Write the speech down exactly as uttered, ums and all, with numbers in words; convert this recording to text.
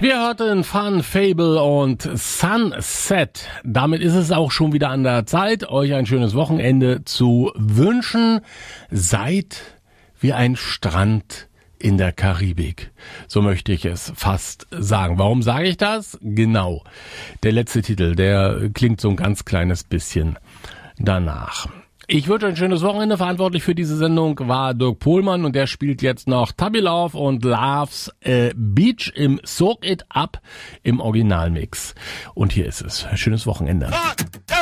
Wir hörten Fun, Fable und Sunset. Damit ist es auch schon wieder an der Zeit, euch ein schönes Wochenende zu wünschen. Seid wie ein Strand in der Karibik. So möchte ich es fast sagen. Warum sage ich das? Genau. Der letzte Titel, der klingt so ein ganz kleines bisschen danach. Ich wünsche ein schönes Wochenende. Verantwortlich für diese Sendung war Dirk Pohlmann und der spielt jetzt noch Tubby Love und Love's äh, Beach im Soak It Up im Originalmix. Und hier ist es. Schönes Wochenende.